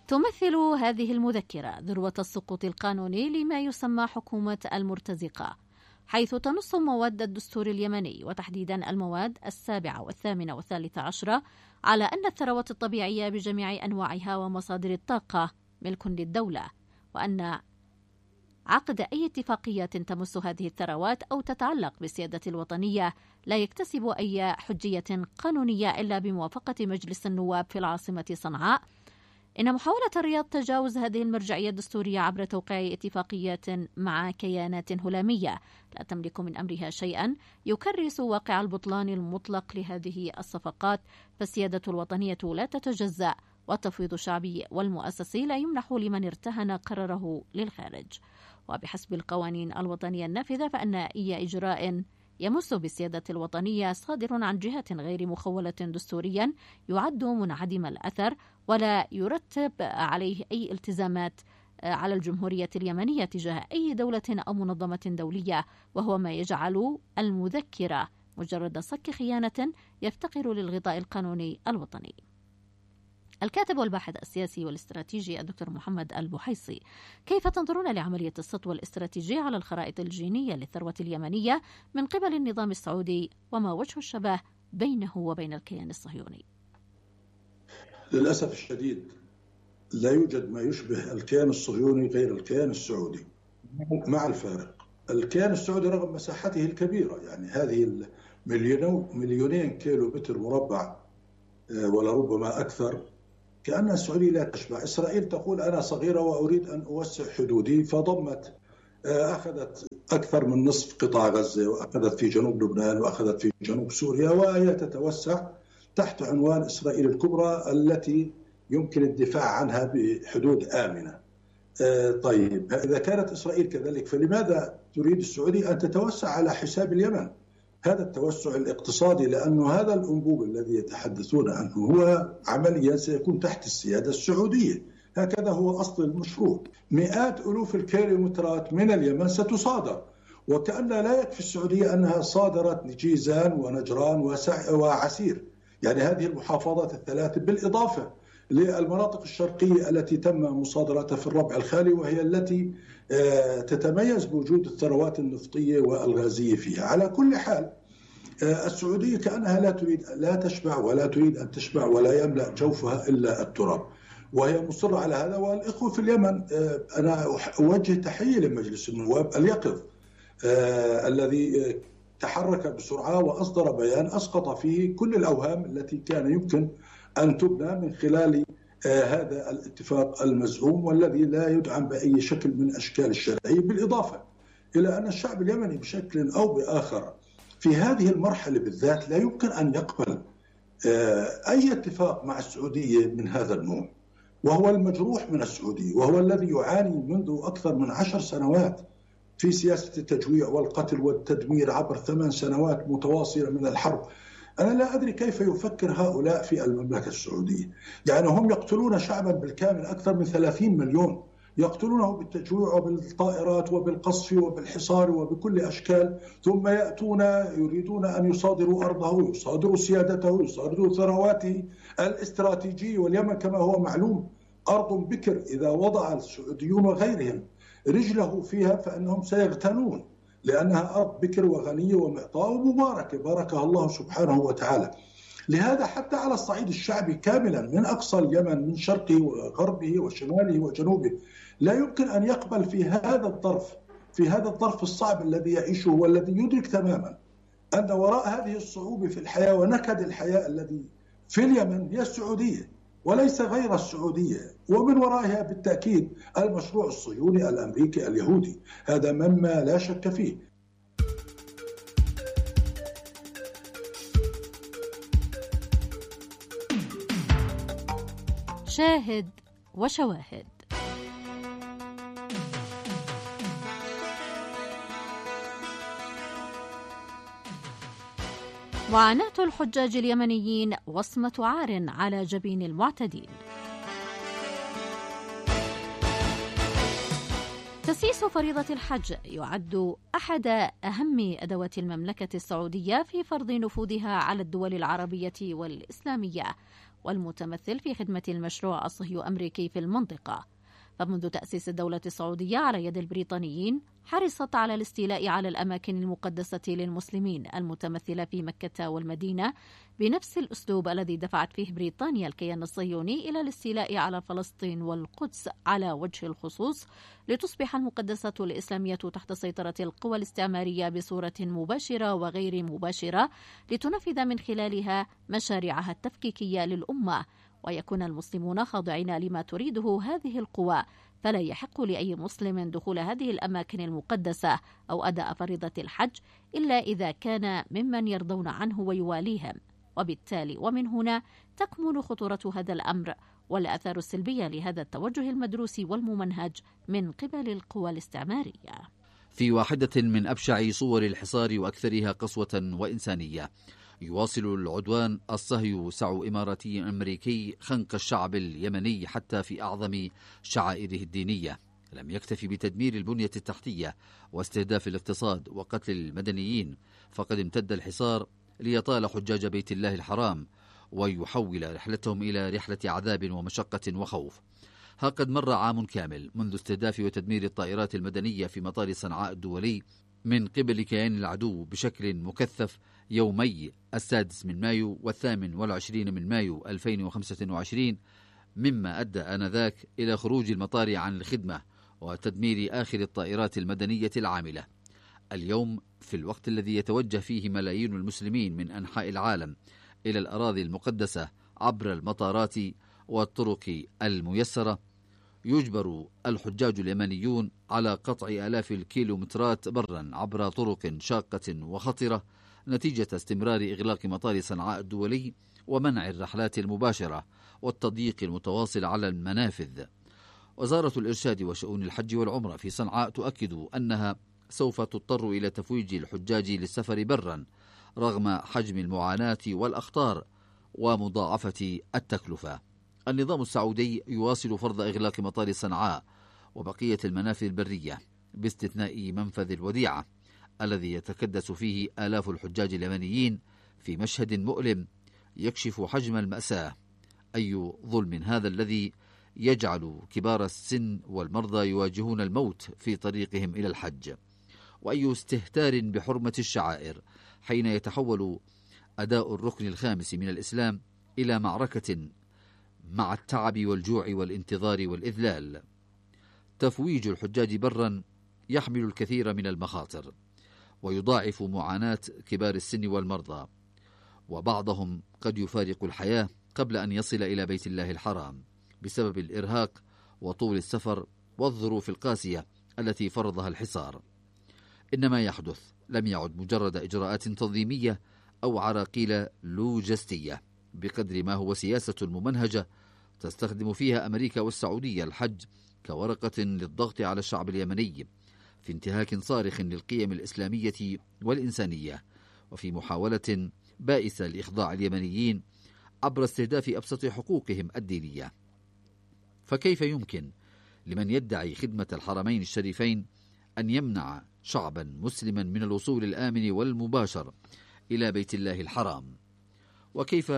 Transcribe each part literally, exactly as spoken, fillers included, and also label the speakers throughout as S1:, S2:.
S1: تمثل هذه المذكرة ذروة السقوط القانوني لما يسمى حكومة المرتزقة، حيث تنص مواد الدستور اليمني وتحديدا المواد السابعة والثامنة والثالثة عشرة على أن الثروات الطبيعية بجميع أنواعها ومصادر الطاقة ملك للدولة، وأن عقد أي اتفاقيات تمس هذه الثروات أو تتعلق بالسيادة الوطنية لا يكتسب أي حجية قانونية إلا بموافقة مجلس النواب في العاصمة صنعاء. إن محاولة الرياض تجاوز هذه المرجعية الدستورية عبر توقيع اتفاقيات مع كيانات هلامية لا تملك من أمرها شيئا يكرس واقع البطلان المطلق لهذه الصفقات، فالسيادة الوطنية لا تتجزأ والتفويض الشعبي والمؤسسي لا يمنح لمن ارتهن قراره للخارج. وبحسب القوانين الوطنية النافذة فإن أي إجراء يمس بالسيادة الوطنية صادر عن جهة غير مخولة دستوريا يعد منعدم الأثر ولا يرتب عليه أي التزامات على الجمهورية اليمنية تجاه أي دولة أو منظمة دولية، وهو ما يجعل المذكرة مجرد صك خيانة يفتقر للغطاء القانوني الوطني. الكاتب والباحث السياسي والاستراتيجي الدكتور محمد البحيصي، كيف تنظرون لعملية السطو الاستراتيجي على الخرائط الجينية للثروة اليمنية من قبل النظام السعودي، وما وجه الشبه بينه وبين الكيان الصهيوني؟
S2: للأسف الشديد لا يوجد ما يشبه الكيان الصهيوني غير الكيان السعودي، مع الفارق الكيان السعودي رغم مساحته الكبيرة، يعني هذه مليونين كيلو متر مربع ولربما أكثر، كأن السعودية لا تشبع. إسرائيل تقول أنا صغيرة وأريد أن أوسع حدودي، فضمت أخذت أكثر من نصف قطاع غزة، وأخذت في جنوب لبنان، وأخذت في جنوب سوريا، وهي تتوسع تحت عنوان إسرائيل الكبرى التي يمكن الدفاع عنها بحدود آمنة. طيب إذا كانت إسرائيل كذلك فلماذا تريد السعودية أن تتوسع على حساب اليمن؟ هذا التوسع الاقتصادي، لأنه هذا الأنبوب الذي يتحدثون عنه هو عمليا سيكون تحت السيادة السعودية، هكذا هو أصل المشروع. مئات ألوف الكيلومترات من اليمن ستصادر، وكأن لا يكفي السعودية أنها صادرت جيزان ونجران وعسير، يعني هذه المحافظات الثلاث، بالإضافة للمناطق الشرقية التي تم مصادرتها في الربع الخالي، وهي التي تتميز بوجود الثروات النفطية والغازية فيها. على كل حال السعودية كأنها لا تريد لا تشبع ولا تريد أن تشبع ولا يملأ جوفها إلا التراب، وهي مصرة على هذا. والإخوة في اليمن، أنا أوجه تحية لمجلس النواب اليقظ الذي تحرك بسرعة وأصدر بيان أسقط فيه كل الأوهام التي كان يمكن أن تبنى من خلال هذا الاتفاق المزعوم والذي لا يدعم بأي شكل من أشكال الشرعية، بالإضافة إلى أن الشعب اليمني بشكل أو بآخر في هذه المرحلة بالذات لا يمكن أن يقبل أي اتفاق مع السعودية من هذا النوع، وهو المجروح من السعودية، وهو الذي يعاني منذ أكثر من عشر سنوات في سياسة التجويع والقتل والتدمير عبر ثمان سنوات متواصلة من الحرب. أنا لا أدري كيف يفكر هؤلاء في المملكة السعودية، يعني هم يقتلون شعبا بالكامل أكثر من ثلاثين مليون، يقتلونه بالتجويع وبالطائرات وبالقصف وبالحصار وبكل أشكال، ثم يأتون يريدون أن يصادروا أرضه، يصادروا سيادته، يصادروا ثرواته الاستراتيجية. واليمن كما هو معلوم أرض بكر، إذا وضع السعوديون وغيرهم رجله فيها فإنهم سيغتنون، لأنها أرض بكر وغنية ومعطاء ومباركة باركها الله سبحانه وتعالى. لهذا حتى على الصعيد الشعبي كاملا من أقصى اليمن من شرقه وغربه وشماله وجنوبه لا يمكن أن يقبل في هذا الظرف في هذا الظرف الصعب الذي يعيشه، والذي يدرك تماما أن وراء هذه الصعوبة في الحياة ونكد الحياة الذي في اليمن هي السعودية وليس غير السعودية، ومن ورائها بالتأكيد المشروع الصهيوني الأمريكي اليهودي، هذا مما لا شك فيه.
S1: شاهد وشواهد. معاناة الحجاج اليمنيين وصمة عار على جبين المعتدين. تسييس فريضة الحج يعد أحد أهم أدوات المملكة السعودية في فرض نفوذها على الدول العربية والإسلامية، والمتمثل في خدمة المشروع الصهيو أمريكي في المنطقة. فمنذ تأسيس الدولة السعودية على يد البريطانيين حرصت على الاستيلاء على الأماكن المقدسة للمسلمين المتمثلة في مكة والمدينة بنفس الأسلوب الذي دفعت فيه بريطانيا الكيان الصهيوني إلى الاستيلاء على فلسطين والقدس على وجه الخصوص، لتصبح المقدسة الإسلامية تحت سيطرة القوى الاستعمارية بصورة مباشرة وغير مباشرة، لتنفذ من خلالها مشاريعها التفكيكية للأمة، ويكون المسلمون خاضعين لما تريده هذه القوى. فلا يحق لأي مسلم دخول هذه الأماكن المقدسة أو أداء فريضة الحج إلا إذا كان ممن يرضون عنه ويواليهم. وبالتالي ومن هنا تكمن خطورة هذا الأمر والآثار السلبية لهذا التوجه المدروس والممنهج من قبل القوى الاستعمارية.
S3: في واحدة من أبشع صور الحصار وأكثرها قسوة وإنسانية، يواصل العدوان الصهيو سعو إماراتي أمريكي خنق الشعب اليمني حتى في أعظم شعائره الدينية. لم يكتفي بتدمير البنية التحتية واستهداف الاقتصاد وقتل المدنيين، فقد امتد الحصار ليطال حجاج بيت الله الحرام ويحول رحلتهم إلى رحلة عذاب ومشقة وخوف. ها قد مر عام كامل منذ استهداف وتدمير الطائرات المدنية في مطار صنعاء الدولي من قبل كيان العدو بشكل مكثف يومي السادس من مايو والثامن والعشرين من مايو ألفين وخمسة وعشرين، مما أدى آنذاك إلى خروج المطار عن الخدمة وتدمير آخر الطائرات المدنية العاملة. اليوم في الوقت الذي يتوجه فيه ملايين المسلمين من أنحاء العالم إلى الأراضي المقدسة عبر المطارات والطرق الميسرة، يجبر الحجاج اليمنيون على قطع آلاف الكيلومترات برا عبر طرق شاقة وخطرة نتيجة استمرار إغلاق مطار صنعاء الدولي ومنع الرحلات المباشرة والتضييق المتواصل على المنافذ. وزارة الإرشاد وشؤون الحج والعمرة في صنعاء تؤكد أنها سوف تضطر إلى تفويج الحجاج للسفر برا رغم حجم المعاناة والأخطار ومضاعفة التكلفة. النظام السعودي يواصل فرض إغلاق مطار صنعاء وبقية المنافذ البرية باستثناء منفذ الوديعة الذي يتكدس فيه آلاف الحجاج اليمنيين في مشهد مؤلم يكشف حجم المأساة. أي ظلم هذا الذي يجعل كبار السن والمرضى يواجهون الموت في طريقهم إلى الحج، وأي استهتار بحرمة الشعائر حين يتحول أداء الركن الخامس من الإسلام إلى معركة مع التعب والجوع والانتظار والإذلال. تفويج الحجاج برا يحمل الكثير من المخاطر ويضاعف معاناة كبار السن والمرضى، وبعضهم قد يفارق الحياة قبل أن يصل إلى بيت الله الحرام بسبب الإرهاق وطول السفر والظروف القاسية التي فرضها الحصار. إن ما يحدث لم يعد مجرد إجراءات تنظيمية أو عراقيل لوجستية، بقدر ما هو سياسة ممنهجة تستخدم فيها أمريكا والسعودية الحج كورقة للضغط على الشعب اليمني في انتهاك صارخ للقيم الإسلامية والإنسانية، وفي محاولة بائسة لإخضاع اليمنيين عبر استهداف أبسط حقوقهم الدينية. فكيف يمكن لمن يدعي خدمة الحرمين الشريفين أن يمنع شعبا مسلما من الوصول الآمن والمباشر إلى بيت الله الحرام؟ وكيف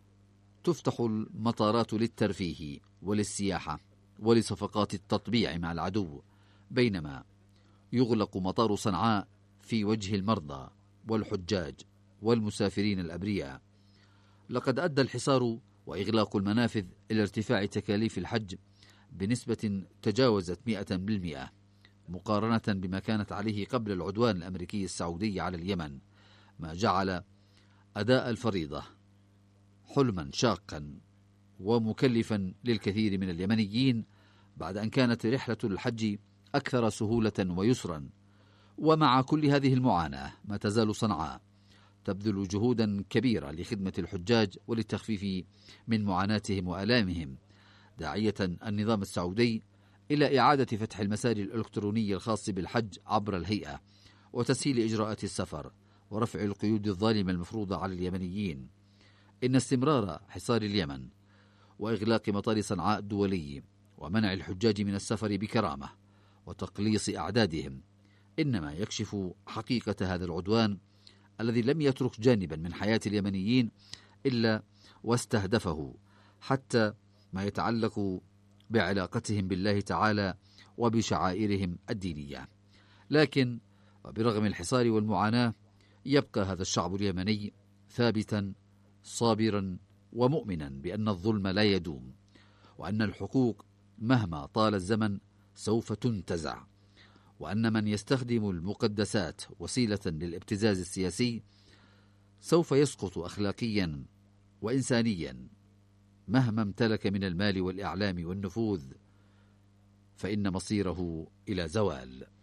S3: تفتح المطارات للترفيه وللسياحة ولصفقات التطبيع مع العدو، بينما يغلق مطار صنعاء في وجه المرضى والحجاج والمسافرين الأبرياء؟ لقد أدى الحصار وإغلاق المنافذ إلى ارتفاع تكاليف الحج بنسبة تجاوزت مئة بالمئة مقارنة بما كانت عليه قبل العدوان الأمريكي السعودي على اليمن، ما جعل أداء الفريضة حلما شاقا ومكلفا للكثير من اليمنيين بعد أن كانت رحلة الحج أكثر سهولة ويسرا. ومع كل هذه المعاناة ما تزال صنعاء تبذل جهودا كبيرة لخدمة الحجاج وللتخفيف من معاناتهم وآلامهم، داعية النظام السعودي إلى إعادة فتح المسار الإلكتروني الخاص بالحج عبر الهيئة وتسهيل إجراءات السفر ورفع القيود الظالمة المفروضة على اليمنيين. إن استمرار حصار اليمن وإغلاق مطار صنعاء الدولي ومنع الحجاج من السفر بكرامة وتقليص أعدادهم إنما يكشف حقيقة هذا العدوان الذي لم يترك جانبا من حياة اليمنيين إلا واستهدفه، حتى ما يتعلق بعلاقتهم بالله تعالى وبشعائرهم الدينية. لكن وبرغم الحصار والمعاناة يبقى هذا الشعب اليمني ثابتا صابرا ومؤمنا بأن الظلم لا يدوم، وأن الحقوق مهما طال الزمن سوف تنتزع، وأن من يستخدم المقدسات وسيلة للابتزاز السياسي سوف يسقط أخلاقيا وإنسانيا مهما امتلك من المال والإعلام والنفوذ، فإن مصيره إلى زوال.